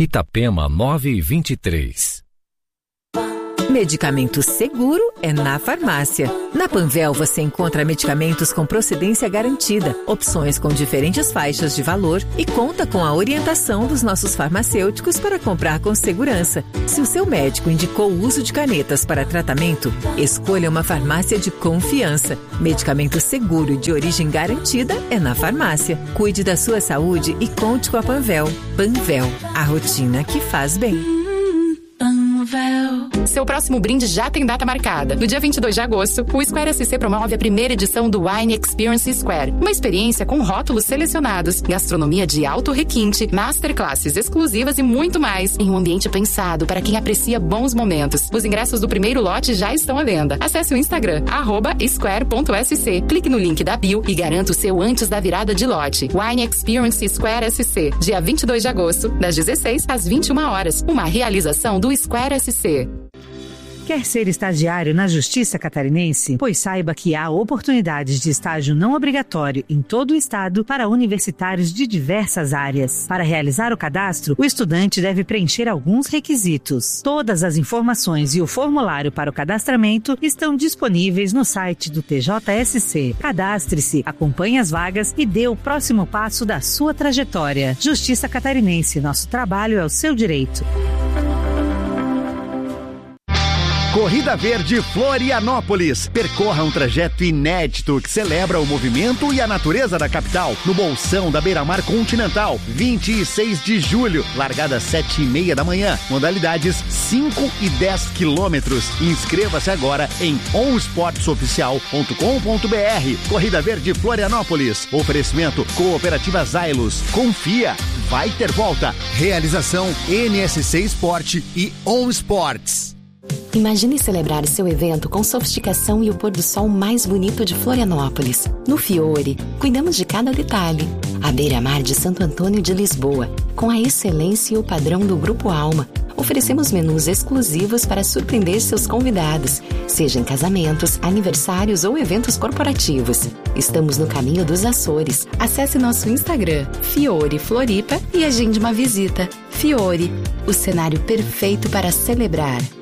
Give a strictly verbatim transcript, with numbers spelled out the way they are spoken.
Itapema nove e vinte e três. Medicamento seguro é na farmácia. Na Panvel você encontra medicamentos com procedência garantida, opções com diferentes faixas de valor e conta com a orientação dos nossos farmacêuticos para comprar com segurança. Se o seu médico indicou o uso de canetas para tratamento, escolha uma farmácia de confiança. Medicamento seguro e de origem garantida é na farmácia. Cuide da sua saúde e conte com a Panvel. Panvel, a rotina que faz bem. Seu próximo brinde já tem data marcada. No dia vinte e dois de agosto, o Square S C promove a primeira edição do Wine Experience Square. Uma experiência com rótulos selecionados, gastronomia de alto requinte, masterclasses exclusivas e muito mais, em um ambiente pensado para quem aprecia bons momentos. Os ingressos do primeiro lote já estão à venda. Acesse o Instagram, arroba square ponto s c. Clique no link da bio e garanta o seu antes da virada de lote. Wine Experience Square S C, dia vinte e dois de agosto, das dezesseis às vinte e uma horas. Uma realização do Square S C. Quer ser estagiário na Justiça Catarinense? Pois saiba que há oportunidades de estágio não obrigatório em todo o estado para universitários de diversas áreas. Para realizar o cadastro, o estudante deve preencher alguns requisitos. Todas as informações e o formulário para o cadastramento estão disponíveis no site do T J S C. Cadastre-se, acompanhe as vagas e dê o próximo passo da sua trajetória. Justiça Catarinense, nosso trabalho é o seu direito. Corrida Verde Florianópolis. Percorra um trajeto inédito que celebra o movimento e a natureza da capital, no Bolsão da Beira-Mar Continental, vinte e seis de julho, largada às sete e meia da manhã, modalidades cinco e dez quilômetros. Inscreva-se agora em on sports oficial ponto com ponto b r. Corrida Verde Florianópolis. Oferecimento Cooperativa Zailos. Confia, vai ter volta. Realização N S C Esporte e On Sports. Imagine celebrar seu evento com sofisticação e o pôr do sol mais bonito de Florianópolis. No Fiore, cuidamos de cada detalhe. A beira-mar de Santo Antônio de Lisboa, com a excelência e o padrão do Grupo Alma, oferecemos menus exclusivos para surpreender seus convidados, seja em casamentos, aniversários ou eventos corporativos. Estamos no caminho dos Açores. Acesse nosso Instagram, Fiore Floripa, e agende uma visita. Fiore, o cenário perfeito para celebrar.